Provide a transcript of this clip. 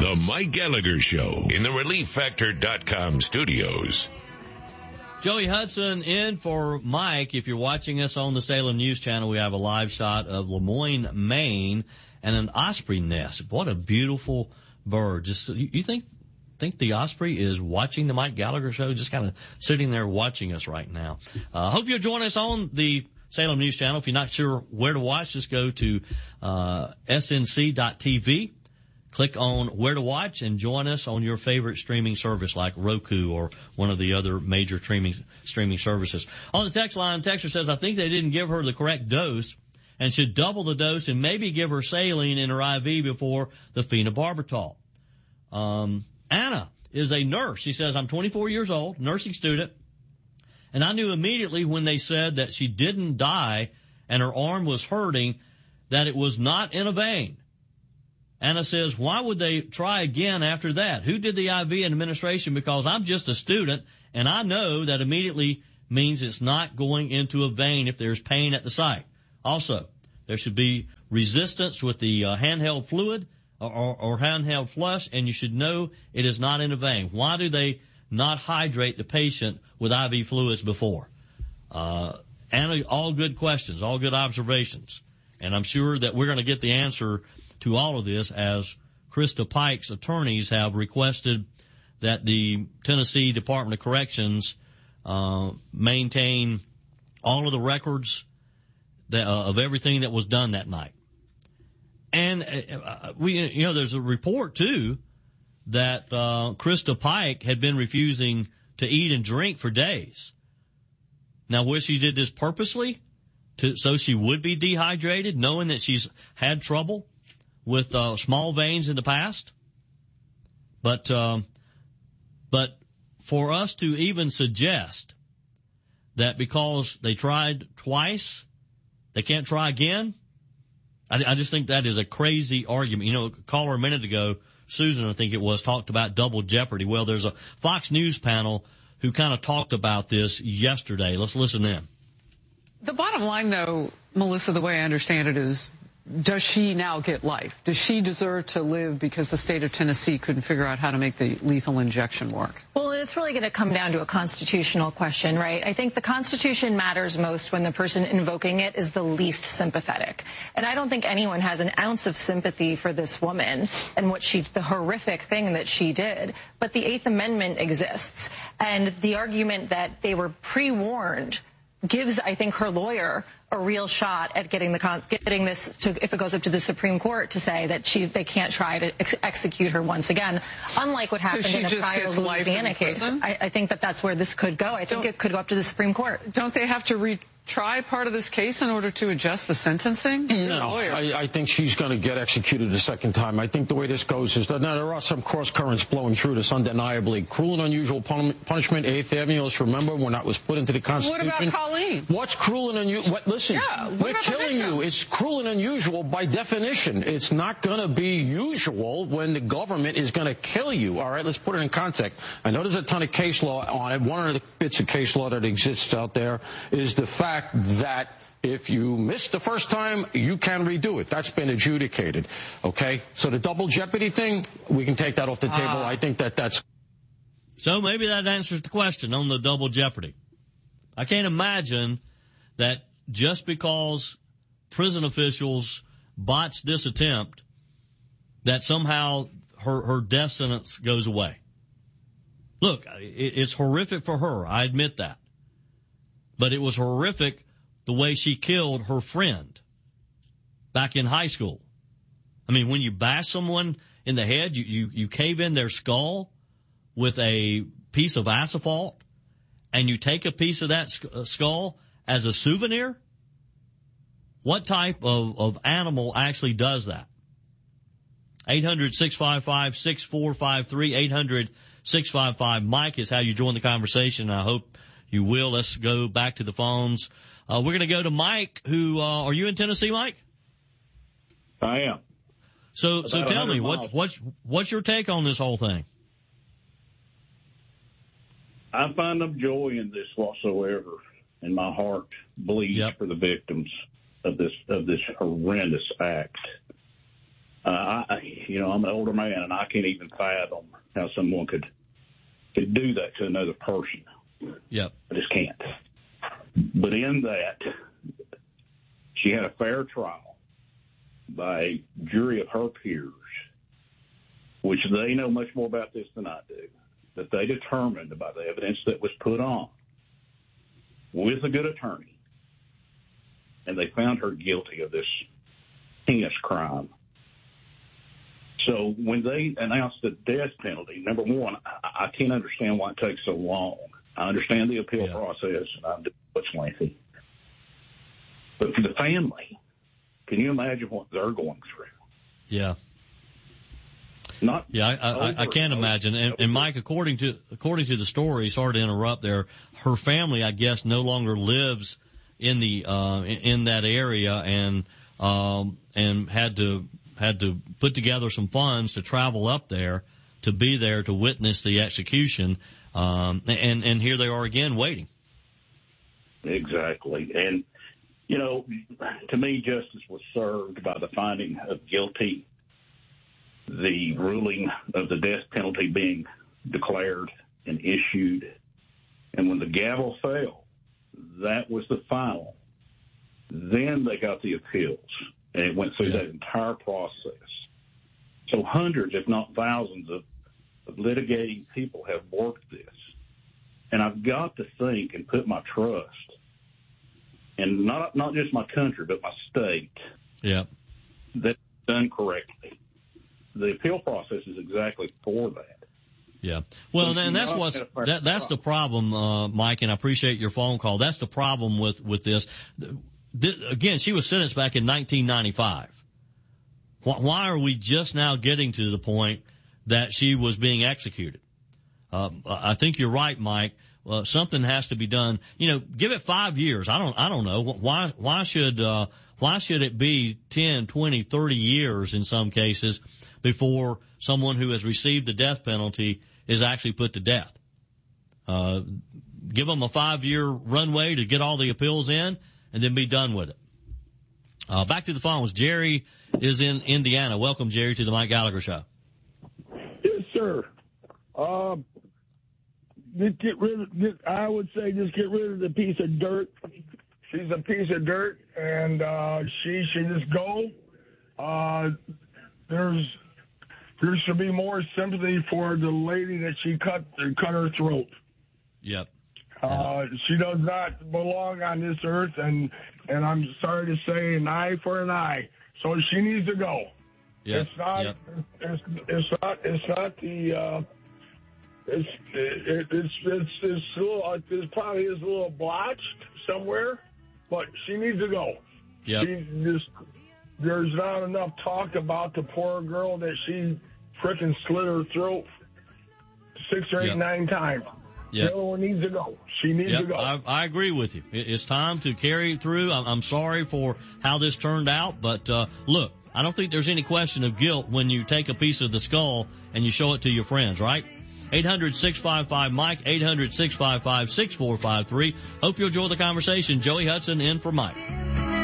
The Mike Gallagher Show in the ReliefFactor.com studios. Joey Hudson in for Mike. If you're watching us on the Salem News Channel, we have a live shot of Lemoyne, Maine, and an osprey nest. What a beautiful bird. Just you think the osprey is watching the Mike Gallagher Show, just kind of sitting there watching us right now. Hope you'll join us on the Salem News Channel. If you're not sure where to watch, just go to snc.tv. Click on where to watch and join us on your favorite streaming service like Roku or one of the other major streaming services. On the text line, texter says, I think they didn't give her the correct dose and should double the dose and maybe give her saline in her IV before the phenobarbital. Anna is a nurse. She says, I'm 24 years old, nursing student, and I knew immediately when they said that she didn't die and her arm was hurting that it was not in a vein. Anna says, why would they try again after that? Who did the IV administration? Because I'm just a student, and I know that immediately means it's not going into a vein if there's pain at the site. Also, there should be resistance with the handheld fluid or handheld flush, and you should know it is not in a vein. Why do they not hydrate the patient with IV fluids before? Anna, all good questions, all good observations, and I'm sure that we're going to get the answer to all of this as Krista Pike's attorneys have requested that the Tennessee Department of Corrections maintain all of the records of everything that was done that night. And there's a report too that Krista Pike had been refusing to eat and drink for days. Now, whether she did this purposely so she would be dehydrated, knowing that she's had trouble with small veins in the past, but for us to even suggest that because they tried twice, they can't try again, I just think that is a crazy argument. You know, a caller a minute ago, Susan, I think it was, talked about double jeopardy. Well, there's a Fox News panel who kind of talked about this yesterday. Let's listen in. The bottom line, though, Melissa, the way I understand it is, does she now get life? Does she deserve to live because the state of Tennessee couldn't figure out how to make the lethal injection work? Well, it's really going to come down to a constitutional question, right? I think the Constitution matters most when the person invoking it is the least sympathetic. And I don't think anyone has an ounce of sympathy for this woman and the horrific thing that she did. But the Eighth Amendment exists. And the argument that they were pre-warned gives, I think, her lawyer a real shot at getting this to, if it goes up to the Supreme Court, to say that they can't try to execute her once again. Unlike what happened in a prior Louisiana case, I think that's where this could go. I think it could go up to the Supreme Court. Don't they have to retry part of this case in order to adjust the sentencing? No, I think she's going to get executed a second time. I think the way this goes is that now there are some cross currents blowing through this undeniably. Cruel and unusual punishment, 8th Avenue. Let's remember when that was put into the Constitution. What about Colleen? What's cruel and unusual? Listen, we're killing you. It's cruel and unusual by definition. It's not going to be usual when the government is going to kill you. All right, let's put it in context. I know there's a ton of case law on it. One of the bits of case law that exists out there is the fact that if you miss the first time, you can redo it. That's been adjudicated. Okay? So the double jeopardy thing, we can take that off the table. I think that's... So maybe that answers the question on the double jeopardy. I can't imagine that just because prison officials botched this attempt, that somehow her death sentence goes away. Look, it's horrific for her. I admit that. But it was horrific the way she killed her friend back in high school. I mean, when you bash someone in the head, you cave in their skull with a piece of asphalt, and you take a piece of that skull as a souvenir? What type of animal actually does that? 800-655-6453, 800-655-Mike is how you join the conversation. I hope you will. Let's go back to the phones. We're going to go to Mike, who, are you in Tennessee, Mike? I am. So tell me, what's your take on this whole thing? I find no joy in this whatsoever, and my heart bleeds for the victims of this horrendous act. I'm an older man, and I can't even fathom how someone could do that to another person. Yep. I just can't. But in that, she had a fair trial by a jury of her peers, which they know much more about this than I do, that they determined by the evidence that was put on with a good attorney, and they found her guilty of this heinous crime. So when they announced the death penalty, number one, I can't understand why it takes so long. I understand the appeal process, and I do it's lengthy. But for the family, can you imagine what they're going through? Yeah. I can't imagine. And Mike, according to the story, sorry to interrupt there, her family, I guess, no longer lives in the in that area, and had to put together some funds to travel up there to be there to witness the execution. And here they are again waiting. Exactly. And, to me, justice was served by the finding of guilty, the ruling of the death penalty being declared and issued. And when the gavel fell, that was the final. Then they got the appeals, and it went through that entire process. So hundreds, if not thousands, of litigating people have worked this. And I've got to think and put my trust, and not just my country, but my state, that's done correctly. The appeal process is exactly for that. Yeah. Well, and that's that's the problem, Mike, and I appreciate your phone call. That's the problem with this. Again, she was sentenced back in 1995. Why are we just now getting to the point that she was being executed? I think you're right, Mike. Something has to be done. Give it 5 years. I don't know. Why should it be 10, 20, 30 years in some cases before someone who has received the death penalty is actually put to death? Give them a 5-year runway to get all the appeals in and then be done with it. Back to the phones. Jerry is in Indiana. Welcome, Jerry, to the Mike Gallagher Show. Yes, sir. I would say just get rid of the piece of dirt. She's a piece of dirt, and she should just go. There should be more sympathy for the lady that she cut her throat. Yep. She does not belong on this earth, and I'm sorry to say, an eye for an eye. So she needs to go. Yep. It's not the. It probably is a little blotched somewhere, but she needs to go. Yep. There's not enough talk about the poor girl that she frickin' slit her throat 6 or 8, 9 times. Yep. The other one needs to go. She needs to go. I agree with you. It's time to carry it through. I'm sorry for how this turned out, but look, I don't think there's any question of guilt when you take a piece of the skull and you show it to your friends, right? 800-655-MIKE, 800-655-6453. Hope you enjoy the conversation. Joey Hudson in for Mike.